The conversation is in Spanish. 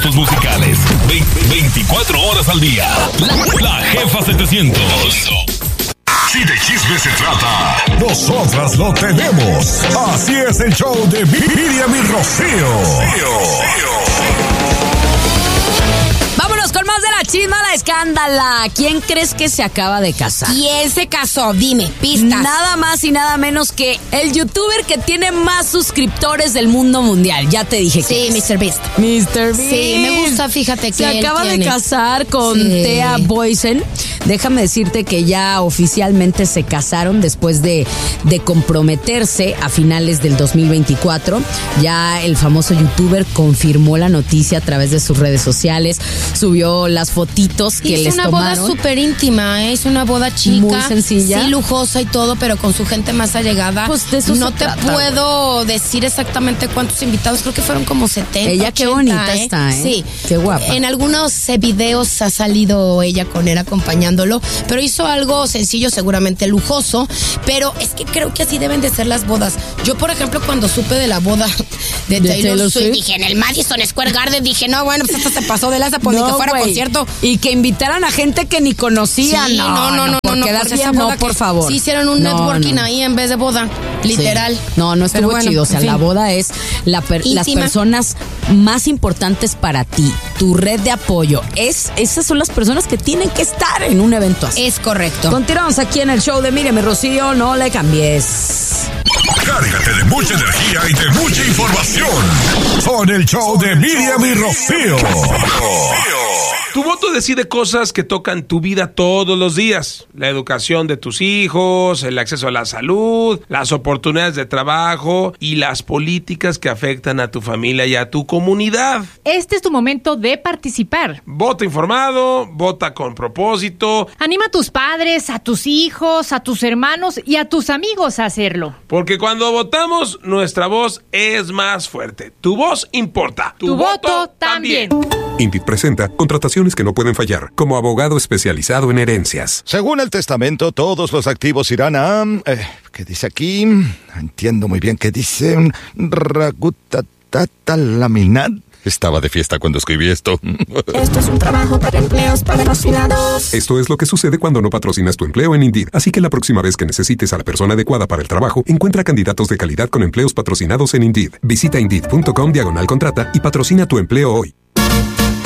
gustos musicales. 24 horas al día. La Jefa 700. Si de chisme se trata, nosotras lo tenemos. Así es el show de Miriam y Rocío. Vámonos con más de la chisma, la escándala. ¿Quién crees que se acaba de casar? ¿Quién se casó? Dime, pistas. Nada más y nada menos que el youtuber que tiene más suscriptores del mundo mundial. Ya te dije que Sí, Mr. Beast. Mr. Beast. Sí, me gusta, fíjate que se él acaba tiene. de casar con Sí. Thea Boysen. Déjame decirte que ya oficialmente se casaron después de comprometerse a finales del 2024. Ya el famoso youtuber confirmó la noticia a través de sus redes sociales. Subió las fotitos que les tomaron. Es una boda súper íntima, es una boda chica. Muy sencilla. Sí, lujosa y todo, pero con su gente más allegada. Pues de eso no se te trata, puedo decir exactamente cuántos invitados, creo que fueron como 70. Ella qué 80, bonita está, ¿eh? Sí. Qué guapa. En algunos videos ha salido ella con él acompañándolo, pero hizo algo sencillo, seguramente lujoso, pero es que creo que así deben de ser las bodas. Yo, por ejemplo, cuando supe de la boda de Taylor Swift, dije, en el Madison Square Garden, dije, no, bueno, pues esto se pasó de lanza, pues ni que fuera güey. concierto. Y que invitaran a gente que ni conocían. Sí, no, por quedar pues bien, esa no, boda por que favor. Sí hicieron un networking ahí en vez de boda, literal. Sí. No estuvo Pero bueno, chido. O sea, en fin. la boda es las personas más importantes para ti, tu red de apoyo. Esas son las personas que tienen que estar en un evento así. Es correcto. Continuamos aquí en el show de Miriam y Rocío, no le cambies. Cárgate de mucha energía y de mucha información con el show de Miriam y Rocío. Tu voto decide cosas que tocan tu vida todos los días. La educación de tus hijos, el acceso a la salud, las oportunidades de trabajo y las políticas que afectan a tu familia y a tu comunidad. Este es tu momento de participar. Vota informado, vota con propósito, Anima a tus padres, a tus hijos, a tus hermanos y a tus amigos a hacerlo. porque cuando votamos, nuestra voz es más fuerte. Tu voz importa. Tu voto también. INDIT presenta contrataciones que no pueden fallar, como abogado especializado en herencias. Según el testamento, todos los activos irán a... ¿qué dice aquí? No entiendo muy bien qué dice. Ragutatalaminat. Estaba de fiesta cuando escribí esto. Esto es un trabajo para empleos patrocinados. Esto es lo que sucede cuando no patrocinas tu empleo en Indeed. Así que la próxima vez que necesites a la persona adecuada para el trabajo, encuentra candidatos de calidad con empleos patrocinados en Indeed. Visita Indeed.com/contrata y patrocina tu empleo hoy.